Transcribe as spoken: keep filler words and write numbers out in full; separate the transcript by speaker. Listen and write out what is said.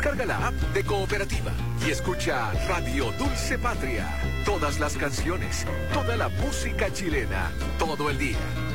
Speaker 1: Descarga la app de Cooperativa y escucha Radio Dulce Patria. Todas las canciones, toda la música chilena, todo el día.